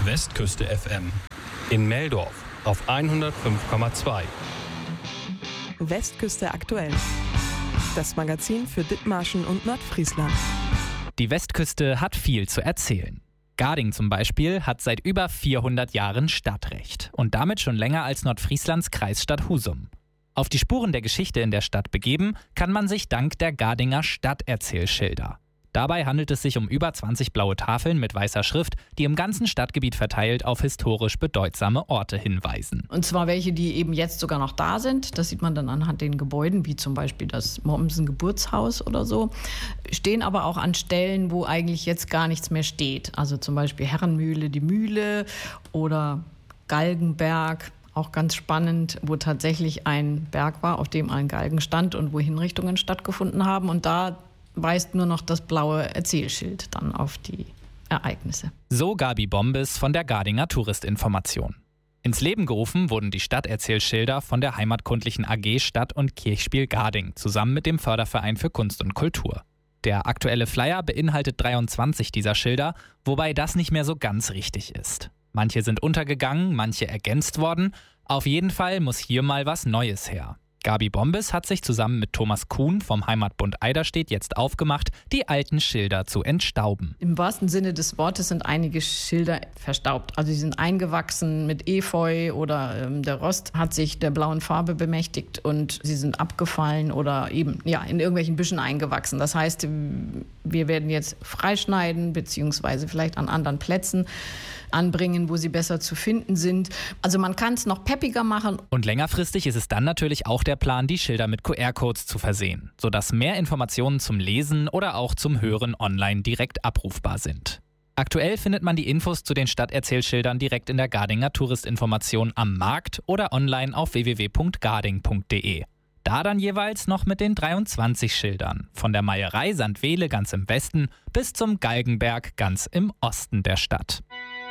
Westküste FM. In Meldorf auf 105,2. Westküste aktuell. Das Magazin für Dithmarschen und Nordfriesland. Die Westküste hat viel zu erzählen. Garding zum Beispiel hat seit über 400 Jahren Stadtrecht und damit schon länger als Nordfrieslands Kreisstadt Husum. Auf die Spuren der Geschichte in der Stadt begeben kann man sich dank der Gardinger Stadterzählschilder. Dabei handelt es sich um über 20 blaue Tafeln mit weißer Schrift, die im ganzen Stadtgebiet verteilt auf historisch bedeutsame Orte hinweisen. Und zwar welche, die eben jetzt sogar noch da sind. Das sieht man dann anhand den Gebäuden, wie zum Beispiel das Mommsen Geburtshaus oder so. Stehen aber auch an Stellen, wo eigentlich jetzt gar nichts mehr steht. Also zum Beispiel Herrenmühle, die Mühle oder Galgenberg. Auch ganz spannend, wo tatsächlich ein Berg war, auf dem ein Galgen stand und wo Hinrichtungen stattgefunden haben. Und da weist nur noch das blaue Erzählschild dann auf die Ereignisse. So Gabi Bombes von der Gardinger Touristinformation. Ins Leben gerufen wurden die Stadterzählschilder von der heimatkundlichen AG Stadt- und Kirchspiel Garding zusammen mit dem Förderverein für Kunst und Kultur. Der aktuelle Flyer beinhaltet 23 dieser Schilder, wobei das nicht mehr so ganz richtig ist. Manche sind untergegangen, manche ergänzt worden. Auf jeden Fall muss hier mal was Neues her. Gabi Bombes hat sich zusammen mit Thomas Kuhn vom Heimatbund Eiderstedt jetzt aufgemacht, die alten Schilder zu entstauben. Im wahrsten Sinne des Wortes sind einige Schilder verstaubt. Also sie sind eingewachsen mit Efeu oder der Rost hat sich der blauen Farbe bemächtigt und sie sind abgefallen oder eben in irgendwelchen Büschen eingewachsen. Das heißt, wir werden jetzt freischneiden beziehungsweise vielleicht an anderen Plätzen anbringen, wo sie besser zu finden sind. Also man kann es noch peppiger machen. Und längerfristig ist es dann natürlich auch der Plan, die Schilder mit QR-Codes zu versehen, sodass mehr Informationen zum Lesen oder auch zum Hören online direkt abrufbar sind. Aktuell findet man die Infos zu den Stadterzählschildern direkt in der Gardinger Touristinformation am Markt oder online auf www.garding.de. Da dann jeweils noch mit den 23 Schildern, von der Meierei St. Wele ganz im Westen bis zum Galgenberg ganz im Osten der Stadt.